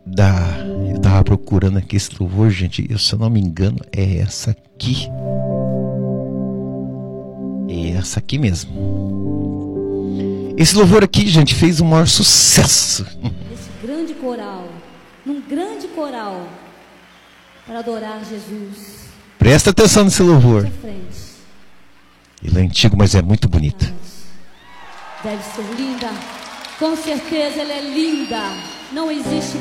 Eu tava procurando aqui esse louvor, gente. Se eu não me engano, é essa aqui. É essa aqui mesmo. Esse louvor aqui, gente, fez o maior sucesso. Esse grande coral, num grande coral, para adorar Jesus. Presta atenção nesse louvor. Ele é antigo, mas é muito bonito. Deve ser linda. Com certeza ela é linda. Não existe